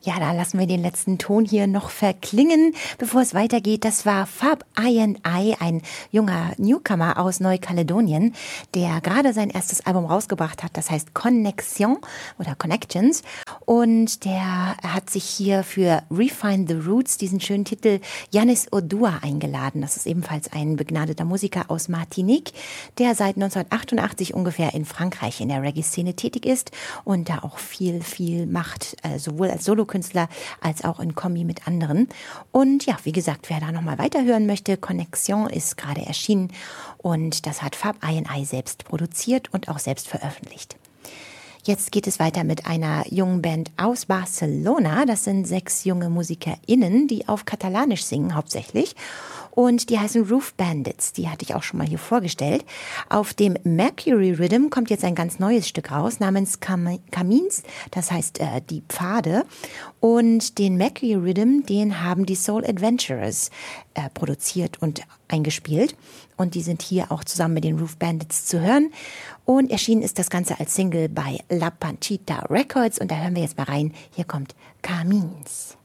Ja, da lassen wir den letzten Ton hier noch verklingen, bevor es weitergeht. Das war Fab I&I, ein junger Newcomer aus Neukaledonien, der gerade sein erstes Album rausgebracht hat. Das heißt Connexion oder Connections. Und der hat sich hier für Refine the Roots diesen schönen Titel Yanis Odua eingeladen. Das ist ebenfalls ein begnadeter Musiker aus Martinique, der seit 1988 ungefähr in Frankreich in der Reggae-Szene tätig ist und da auch viel macht, sowohl als Solokünstler als auch in Kombi mit anderen. Und ja, wie gesagt, wer da nochmal weiterhören möchte, Connexion ist gerade erschienen und das hat Fab I&I selbst produziert und auch selbst veröffentlicht. Jetzt geht es weiter mit einer jungen Band aus Barcelona. Das sind 6 junge MusikerInnen, die auf Katalanisch singen hauptsächlich. Und die heißen Roof Bandits, die hatte ich auch schon mal hier vorgestellt. Auf dem Mercury Rhythm kommt jetzt ein ganz neues Stück raus, namens Camins, das heißt die Pfade. Und den Mercury Rhythm, den haben die Soul Adventurers produziert und eingespielt. Und die sind hier auch zusammen mit den Roof Bandits zu hören. Und erschienen ist das Ganze als Single bei La Panchita Records. Und da hören wir jetzt mal rein. Hier kommt Camins.